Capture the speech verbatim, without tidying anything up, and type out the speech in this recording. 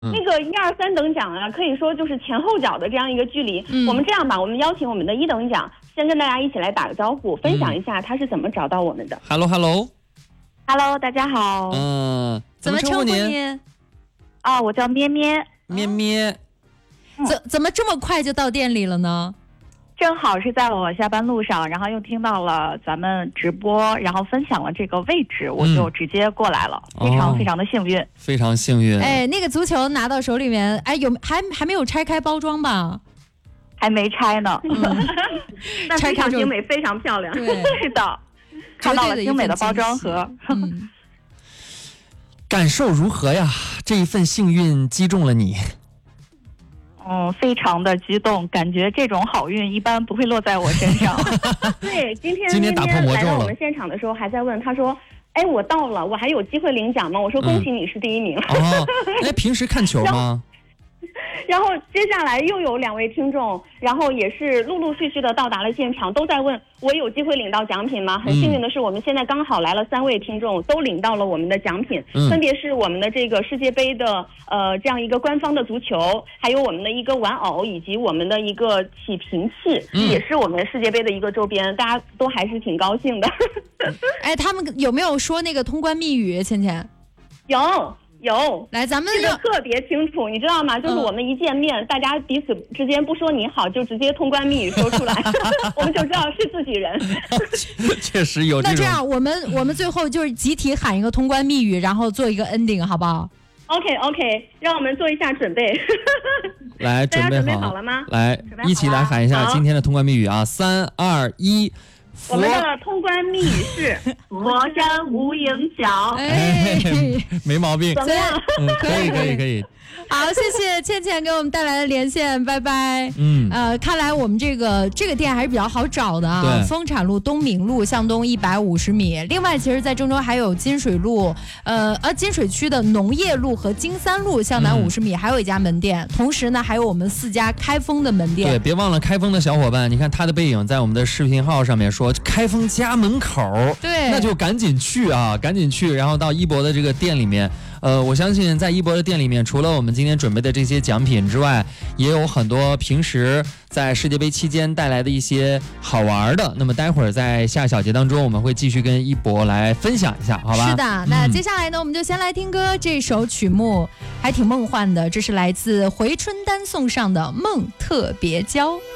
那个一二三等奖啊，可以说就是前后脚的这样一个距离。嗯、我们这样吧，我们邀请我们的一等奖，先跟大家一起来打个招呼，分享一下他是怎么找到我们的。 Hello Hello Hello， 大家好。 嗯、呃， 怎么称呼您？ 啊，我叫咩咩。 咩咩， 怎怎么这么快就到店里了呢？ 正好是在我下班路上，然后又听到了咱们直播，然后分享了这个位置，我就直接过来了，嗯、非常非常的幸运， 非常幸运。 哎，那个足球拿到手里面，哎，有还还没有拆开包装吧？ 还没拆呢， 嗯、那非常精美，非常漂亮。 对， 是的，看到了精美的包装盒。 嗯， 感受如何呀？这一份幸运击中了你。 嗯，非常的激动，感觉这种好运一般不会落在我身上。 对，今天今天打破魔咒了。 来到我们现场的时候还在问，他说：“哎，我到了，我还有机会领奖吗？”我说：“恭喜你是第一名。 嗯”哦，哎，平时看球吗？ 然后接下来又有两位听众，然后也是陆陆续续的到达了现场，都在问我有机会领到奖品吗？很幸运的是，我们现在刚好来了三位听众，都领到了我们的奖品，嗯、分别是我们的这个世界杯的呃这样一个官方的足球，还有我们的一个玩偶，以及我们的一个起瓶器，嗯、也是我们世界杯的一个周边，大家都还是挺高兴的。 哎，他们有没有说那个通关密语？倩倩有。有， 来，咱们这个特别清楚，你知道吗？就是我们一见面，嗯、大家彼此之间不说你好，就直接通关密语说出来，我们就知道是自己人。 确实有这种。 那这样，我们我们最后就是集体喊一个通关密语，然后做一个 ending， 好不好 ？OK OK， 让我们做一下准备。 来，准备好， 大家准备好了吗？ 来，一起来喊一下今天的通关密语啊！三二一。 我们的通关密语是佛山无影脚， 哎，没毛病， 怎么样？ 嗯，可以，可以，可以。 好，谢谢倩倩给我们带来的连线，拜拜。 嗯， 呃，看来我们这个这个店还是比较好找的啊。丰产路东明路向东一百五十米。另外，其实在郑州还有金水路，呃呃金水区的农业路和金三路向南五十米，嗯、还有一家门店。同时呢，还有我们四家开封的门店。 对，别忘了开封的小伙伴，你看他的背影在我们的视频号上面说开封家门口， 对， 那就赶紧去啊，赶紧去，然后到一博的这个店里面。呃，我相信在一博的店里面，除了我们今天准备的这些奖品之外，也有很多平时在世界杯期间带来的一些好玩的。那么待会儿在下小节当中，我们会继续跟一博来分享一下，好吧？ 是的，那接下来呢，嗯、我们就先来听歌，这首曲目还挺梦幻的，这是来自回春丹送上的《梦特别娇》。